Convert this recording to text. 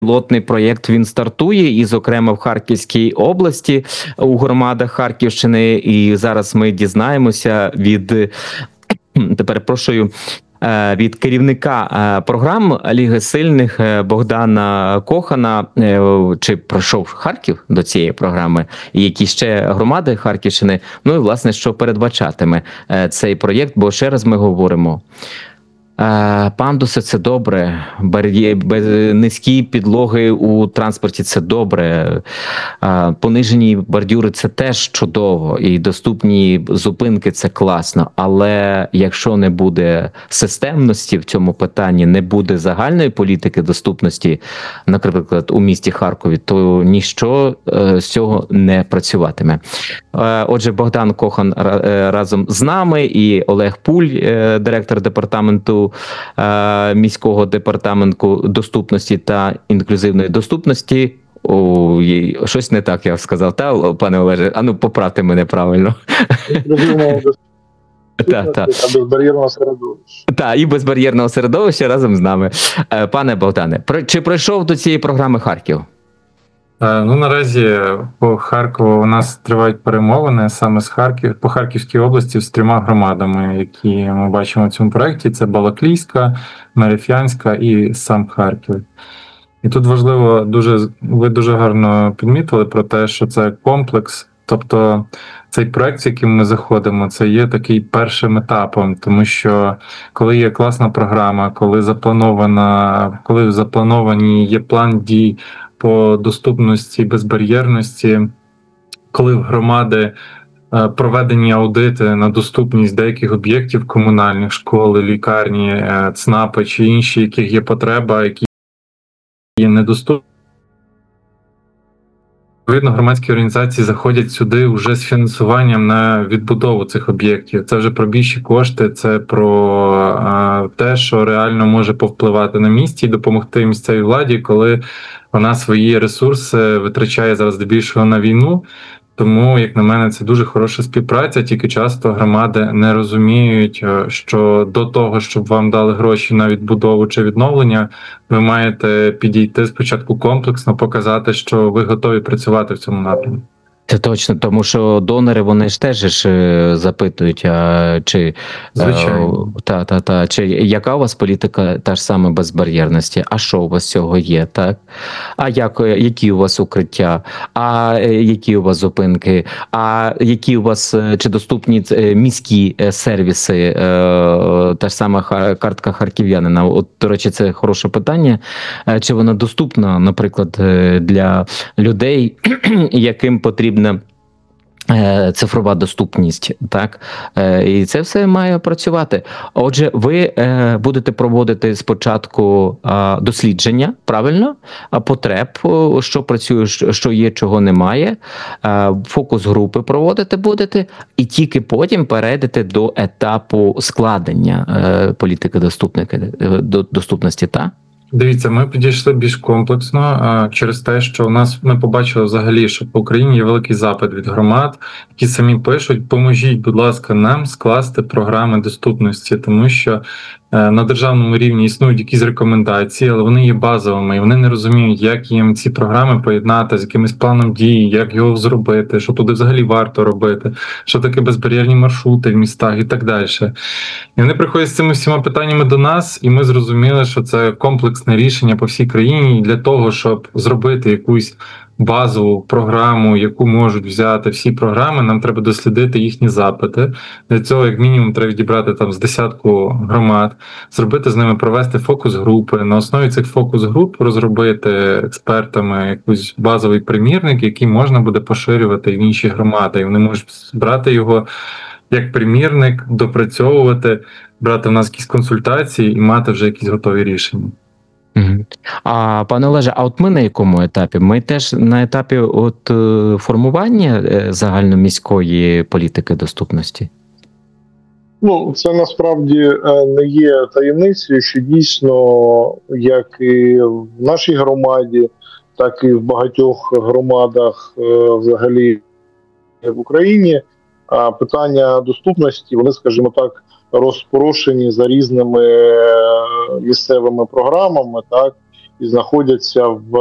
Пілотний проєкт, він стартує, і, зокрема, в Харківській області, у громадах Харківщини. І зараз ми дізнаємося від керівника програм Ліги Сильних Богдана Кохана, чи пройшов Харків до цієї програми, і які ще громади Харківщини, ну і, власне, що передбачатиме цей проєкт, бо ще раз ми говоримо, пандуси – це добре, низькі підлоги у транспорті – це добре, понижені бордюри – це теж чудово, і доступні зупинки – це класно, але якщо не буде системності в цьому питанні, не буде загальної політики доступності, наприклад, у місті Харкові, то ніщо з цього не працюватиме. Отже, Богдан Кохан разом з нами і Олег Пуль, директор департаменту міського департаменту доступності та інклюзивної доступності. Щось не так я сказав, та, пане Олеже? А ну, поправте мене правильно. Та безбар'єрного середовища. Так, і безбар'єрного середовища разом з нами. Пане Богдане, чи пройшов до цієї програми Харків? Ну, наразі по Харкову у нас тривають перемовини саме по Харківській області з 3 громадами, які ми бачимо в цьому проєкті. Це Балаклійська, Мереф'янська і сам Харків. І тут важливо, ви дуже гарно підмітили про те, що це комплекс. Тобто цей проєкт, з яким ми заходимо, це є такий першим етапом, тому що коли є класна програма, коли заплановані є план дій по доступності, безбар'єрності, коли в громади проведені аудити на доступність деяких об'єктів комунальних, школи, лікарні, ЦНАПи чи інші, яких є потреба, які є недоступні. Відповідно, громадські організації заходять сюди вже з фінансуванням на відбудову цих об'єктів. Це вже про більші кошти, це про те, що реально може повпливати на місті і допомогти місцевій владі, коли вона свої ресурси витрачає зараз здебільшого на війну. Тому, як на мене, це дуже хороша співпраця, тільки часто громади не розуміють, що до того, щоб вам дали гроші на відбудову чи відновлення, ви маєте підійти спочатку комплексно, показати, що ви готові працювати в цьому напрямі. Це точно, тому що донори, вони ж теж запитують, чи, чи яка у вас політика та ж саме безбар'єрності, а що у вас цього є, так? А які у вас укриття, а які у вас зупинки, а які у вас, чи доступні міські сервіси, та ж сама картка харків'янина. От, до речі, це хороше питання, чи вона доступна, наприклад, для людей, яким потрібна цифрова доступність, так? І це все має працювати. Отже, ви будете проводити спочатку дослідження, правильно? Потреб, що працює, що є, чого немає. Фокус-групи проводити будете, і тільки потім перейдете до етапу складення політики доступності, так? Дивіться, ми підійшли більш комплексно через те, що ми побачили взагалі, що по Україні є великий запит від громад, які самі пишуть: поможіть, будь ласка, нам скласти програми доступності, тому що на державному рівні існують якісь рекомендації, але вони є базовими, і вони не розуміють, як їм ці програми поєднати з якимось планом дій, як його зробити, що туди взагалі варто робити, що таке безбар'єрні маршрути в містах і так далі. І вони приходять з цими всіма питаннями до нас, і ми зрозуміли, що це комплексне рішення по всій країні, і для того, щоб зробити якусь базову програму, яку можуть взяти всі програми, нам треба дослідити їхні запити. Для цього, як мінімум, треба відібрати там з 10 громад, зробити з ними, провести фокус-групи. На основі цих фокус-груп розробити експертами якийсь базовий примірник, який можна буде поширювати в інші громади. І вони можуть брати його як примірник, допрацьовувати, брати в нас якісь консультації і мати вже якісь готові рішення. А, пане Олеже, а от ми на якому етапі? Ми теж на етапі формування загальноміської політики доступності? Ну, це насправді не є таємницею, що дійсно, як і в нашій громаді, так і в багатьох громадах взагалі в Україні, питання доступності, вони, скажімо так, розпорошені за різними місцевими програмами, так, і знаходяться в